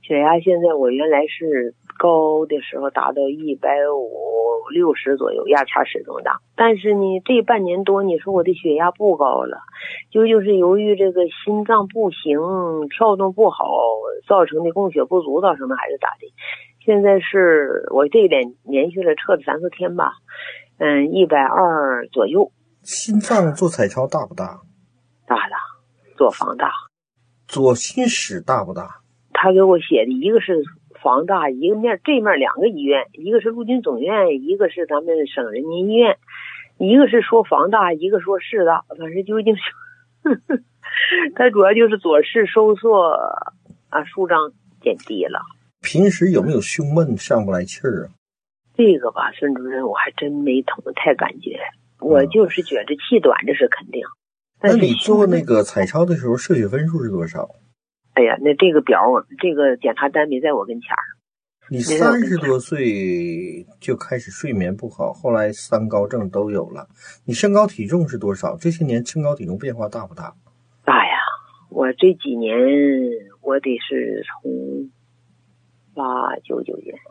血压现在我原来是高的时候达到150左右，压差始终大。但是呢，这半年多你说我的血压不高了，就是由于这个心脏不行，跳动不好造成的供血不足造成的还是咋的？现在是我这连续了测了3、4天吧，120左右。 心脏做彩超大不大？ 大，做房大。 左心室大不大？ 他给我写的一个是房大，一个面这面2个医院，一个是陆军总院，一个是咱们省人民医院，一个是说房大，一个说室大，反正究竟是他主要就是左室收缩舒张减低了。 平时有没有胸闷上不来气儿啊？ 这个吧，孙主任我还真没太感觉，我就是觉着气短这是肯定。 那你做那个彩超的时候摄血分数是多少？ 哎呀，那这个表这个检查单没在我跟前儿。 你30多岁就开始睡眠不好，后来3高症都有了。你身高体重是多少？这些年身高体重变化大不大？ 大呀，我这几年我得是从899年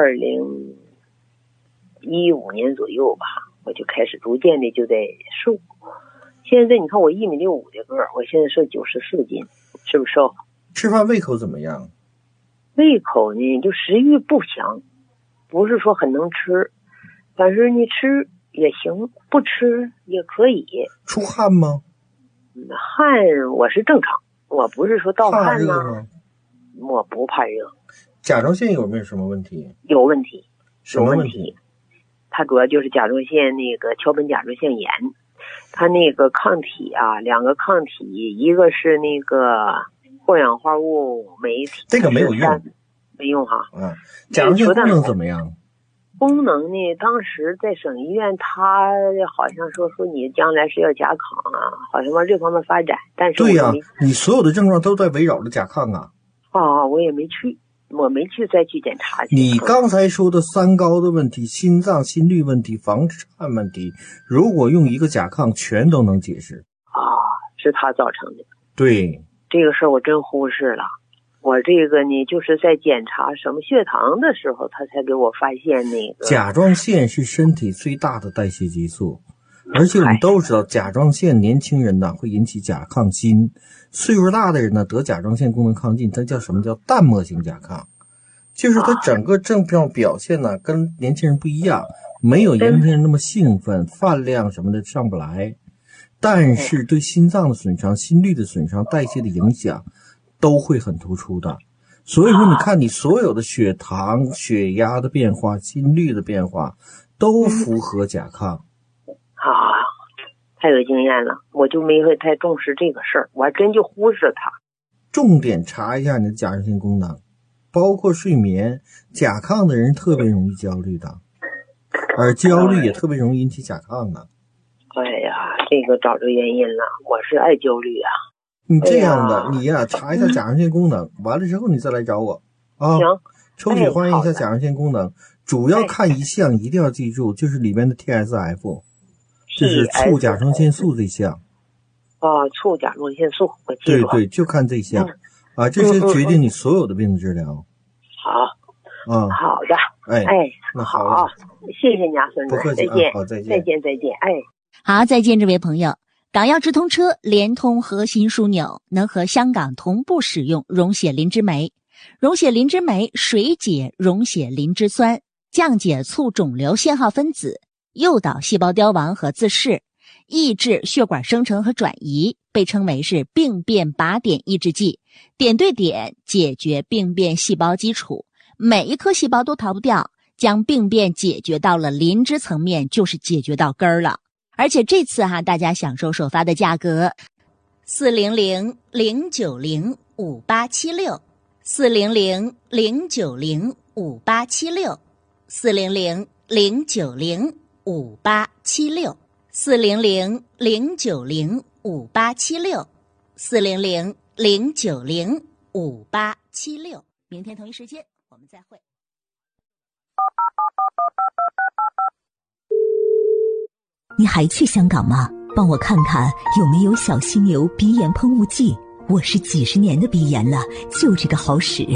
2015年左右吧，我就开始逐渐的就在瘦。现在你看我1.65米的个儿，我现在是94斤，是不是瘦？ 吃饭胃口怎么样？ 胃口呢，就食欲不强，不是说很能吃，反正你吃也行，不吃也可以。 出汗吗？ 汗我是正常，我不是说盗汗怕热吗？ 我不怕热。 甲状腺有没有什么问题？ 有问题。 什么问题？ 它主要就是甲状腺那个桥本甲状腺炎，它那个抗体啊，2个抗体，一个是那个过氧化物酶体， 这个没有用， 没用哈。 甲状腺功能怎么样？ 功能呢？当时在省医院，他好像说你将来是要甲亢啊，好像往这方面发展。但是对呀，你所有的症状都在围绕着甲亢啊。 我也没去，我没去再去检查去。 你刚才说的3高的问题，心脏心律问题，房颤问题，如果用一个甲亢全都能解释。 是他造成的。 对， 这个事儿我真忽视了。我这个呢，就是在检查什么血糖的时候，他才给我发现那个甲状腺是身体最大的代谢激素，而且我们都知道甲状腺年轻人呢会引起甲亢心，岁数大的人呢得甲状腺功能亢进，它叫什么叫淡漠型甲亢，就是它整个症状表现呢跟年轻人不一样，没有年轻人那么兴奋，饭量什么的上不来，但是对心脏的损伤、心律的损伤、代谢的影响都会很突出的。所以说你看你所有的血糖、血压的变化、心率的变化都符合甲亢。 太有经验了，我就没会太重视这个事儿，我还真就忽视它。 重点查一下你的甲状腺功能，包括睡眠。甲亢的人特别容易焦虑的，而焦虑也特别容易引起甲亢的。 哎呀，这个找着原因了，我是爱焦虑啊。 你这样的，你呀查一下甲状腺功能，完了之后你再来找我啊。 行， 抽血还原一下甲状腺功能，主要看一项一定要记住，就是里面的 TSF， 就是促甲状腺素这项。 促甲状腺素，我记住。 对，就看这项这些决定你所有的病的治疗。 好的， 那好， 谢谢你啊，孙主任，再见， 好，再见， 好，再见，这位朋友。港药直通车联通核心枢纽，能和香港同步使用溶血磷脂酶。溶血磷脂酶水解溶血磷脂酸，降解促肿瘤信号分子，诱导细胞凋亡和自噬，抑制血管生成和转移，被称为是病变靶点抑制剂，点对点解决病变细胞基础，每一颗细胞都逃不掉，将病变解决到了磷脂层面，就是解决到根儿了。而且这次大家享受首发的价格400-090-5876，400-090-5876，400-090-5876。明天同一时间我们再会。 你还去香港吗？帮我看看有没有小犀牛鼻炎喷雾剂，我是几十年的鼻炎了，就这个好使。